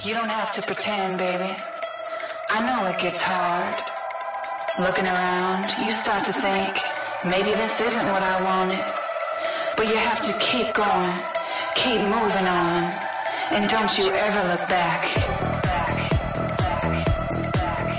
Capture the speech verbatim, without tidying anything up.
You don't have to pretend, baby. I know it gets hard. Looking around, you start to think, maybe this isn't what I wanted. But you have to keep going, keep moving on, and don't you ever look back.